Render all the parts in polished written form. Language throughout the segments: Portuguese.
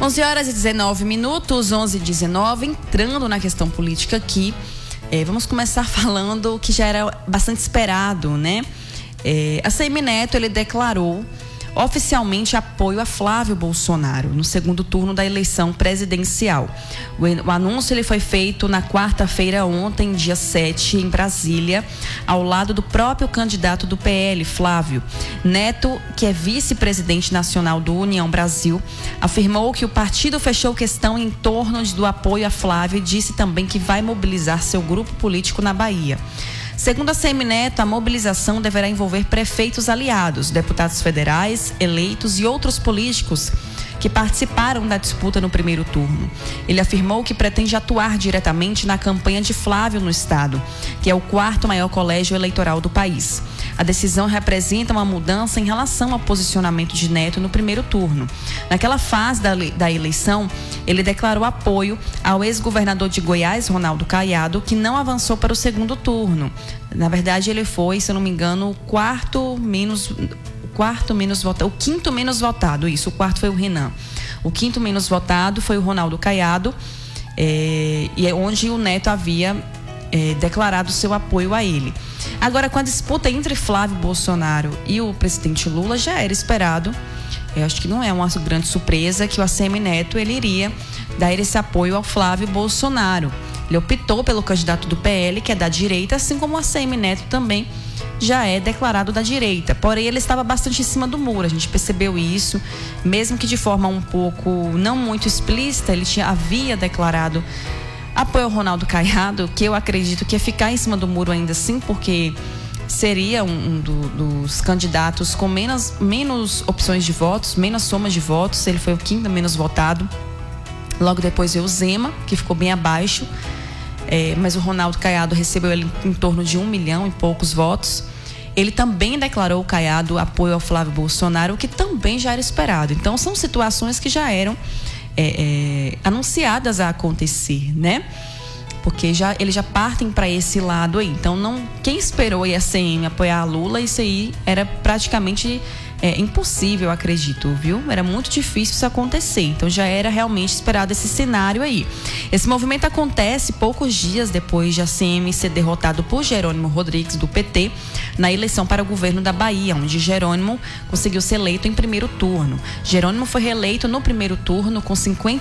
11h19, 11h19, entrando na questão política aqui. Vamos começar falando que já era bastante esperado, né? ACM Neto, ele declarou oficialmente apoio a Flávio Bolsonaro no segundo turno da eleição presidencial. O anúncio ele foi feito na quarta-feira ontem, dia 7, em Brasília, ao lado do próprio candidato do PL, Flávio. Neto, que é vice-presidente nacional do União Brasil, afirmou que o partido fechou questão em torno do apoio a Flávio e disse também que vai mobilizar seu grupo político na Bahia. Segundo a ACM Neto, a mobilização deverá envolver prefeitos aliados, deputados federais, eleitos e outros políticos que participaram da disputa no primeiro turno. Ele afirmou que pretende atuar diretamente na campanha de Flávio no estado, que é o quarto maior colégio eleitoral do país. A decisão representa uma mudança em relação ao posicionamento de Neto no primeiro turno. Naquela fase da eleição, ele declarou apoio ao ex-governador de Goiás, Ronaldo Caiado, que não avançou para o segundo turno. Na verdade, ele foi, se eu não me engano, o quinto menos votado, isso, o quarto foi o Renan. O quinto menos votado foi o Ronaldo Caiado, e é onde o Neto havia declarado seu apoio a ele. Agora, com a disputa entre Flávio Bolsonaro e o presidente Lula, já era esperado, eu acho que não é uma grande surpresa, que o ACM Neto ele iria dar esse apoio ao Flávio Bolsonaro. Ele optou pelo candidato do PL, que é da direita, assim como o ACM Neto também já é declarado da direita. Porém, ele estava bastante em cima do muro, a gente percebeu isso, mesmo que de forma um pouco não muito explícita, ele havia declarado apoio ao Ronaldo Caiado, que eu acredito que ia ficar em cima do muro ainda assim, porque seria um dos candidatos com menos opções de votos, menos somas de votos. Ele foi o quinto menos votado. Logo depois veio o Zema, que ficou bem abaixo, mas o Ronaldo Caiado recebeu ele em torno de 1 milhão e poucos votos. Ele também declarou, o Caiado, apoio ao Flávio Bolsonaro, o que também já era esperado. Então são situações que já eram anunciadas a acontecer, né? Porque eles já partem para esse lado aí. Então, quem esperou a ACM apoiar a Lula, isso aí era praticamente impossível, acredito, viu? Era muito difícil isso acontecer. Então, já era realmente esperado esse cenário aí. Esse movimento acontece poucos dias depois de a ACM ser derrotado por Jerônimo Rodrigues, do PT, na eleição para o governo da Bahia, onde Jerônimo conseguiu ser eleito em primeiro turno. Jerônimo foi reeleito no primeiro turno com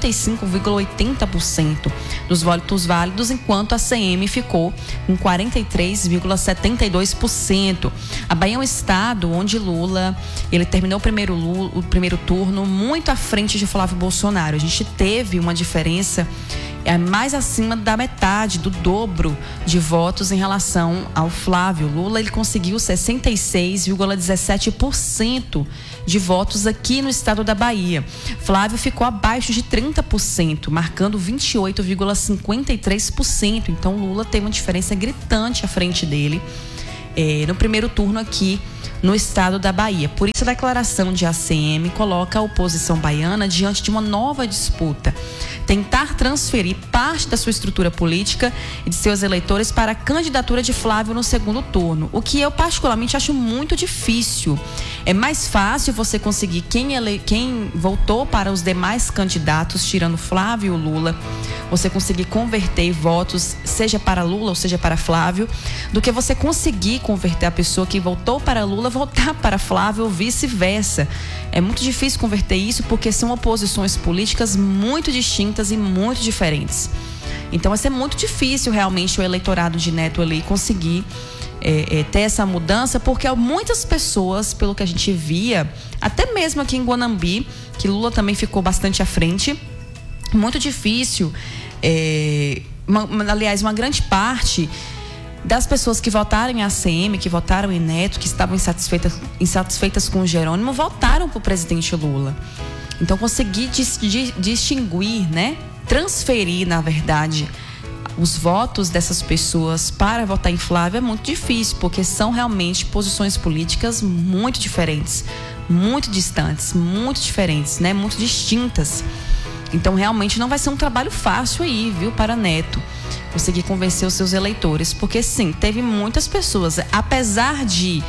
55,80% dos votos válidos, enquanto a ACM ficou com 43,72%. A Bahia é um estado onde Lula, ele terminou o primeiro turno muito à frente de Flávio Bolsonaro. A gente teve uma diferença mais acima da metade, do dobro de votos em relação ao Flávio. Lula, ele conseguiu 66,17% de votos aqui no estado da Bahia. Flávio ficou abaixo de 30%, marcando 28,53%. Então, Lula tem uma diferença gritante à frente dele no primeiro turno aqui no estado da Bahia. Por isso, a declaração de ACM coloca a oposição baiana diante de uma nova disputa. Tentar transferir parte da sua estrutura política e de seus eleitores para a candidatura de Flávio no segundo turno, o que eu particularmente acho muito difícil. É mais fácil você conseguir quem voltou para os demais candidatos, tirando Flávio e Lula, você conseguir converter votos, seja para Lula ou seja para Flávio, do que você conseguir converter a pessoa que voltou para Lula, voltar para Flávio ou vice-versa. É muito difícil converter isso porque são oposições políticas muito distintas e muito diferentes. Então vai ser muito difícil realmente o eleitorado de Neto ali conseguir ter essa mudança, porque muitas pessoas, pelo que a gente via, até mesmo aqui em Guanambi, que Lula também ficou bastante à frente, muito difícil, aliás, uma grande parte das pessoas que votaram em ACM, que votaram em Neto, que estavam insatisfeitas com o Jerônimo, votaram para o presidente Lula. Então, conseguir distinguir, né? Transferir, na verdade, os votos dessas pessoas para votar em Flávio é muito difícil, porque são realmente posições políticas muito diferentes, muito distantes, muito diferentes, né? Muito distintas. Então, realmente não vai ser um trabalho fácil aí, viu, para Neto conseguir convencer os seus eleitores, porque sim, teve muitas pessoas, apesar de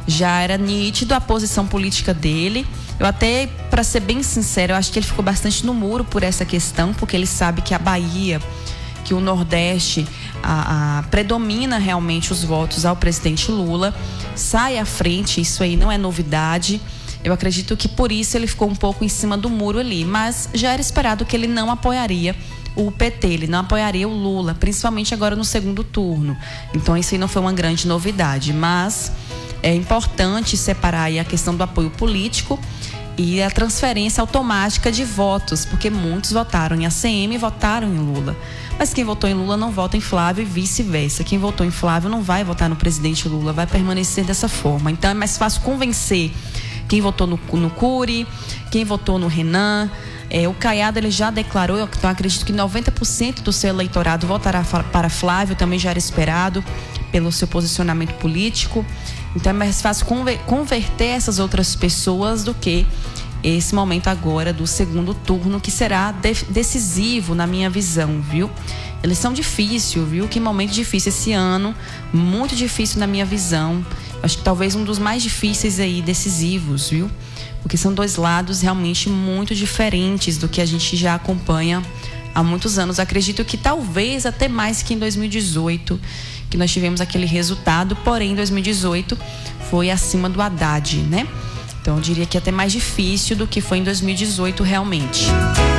já era nítido a posição política dele. Eu até, para ser bem sincero, eu acho que ele ficou bastante no muro por essa questão, porque ele sabe que a Bahia, que o Nordeste predomina realmente os votos ao presidente Lula, sai à frente, isso aí não é novidade. Eu acredito que por isso ele ficou um pouco em cima do muro ali, mas já era esperado que ele não apoiaria o PT, ele não apoiaria o Lula, principalmente agora no segundo turno. Então isso aí não foi uma grande novidade, mas é importante separar aí a questão do apoio político e a transferência automática de votos, porque muitos votaram em ACM e votaram em Lula. Mas quem votou em Lula não vota em Flávio e vice-versa. Quem votou em Flávio não vai votar no presidente Lula, vai permanecer dessa forma. Então é mais fácil convencer quem votou no Cury, quem votou no Renan. O Caiado, ele já declarou, então acredito que 90% do seu eleitorado votará para Flávio, também já era esperado pelo seu posicionamento político. Então é mais fácil converter essas outras pessoas do que esse momento agora do segundo turno, que será decisivo na minha visão, viu? Eleição difícil, viu? Que momento difícil esse ano, muito difícil na minha visão. Acho que talvez um dos mais difíceis aí, decisivos, viu? Porque são dois lados realmente muito diferentes do que a gente já acompanha há muitos anos. Acredito que talvez até mais que em 2018, que nós tivemos aquele resultado, porém em 2018 foi acima do Haddad, né? Então eu diria que é até mais difícil do que foi em 2018 realmente.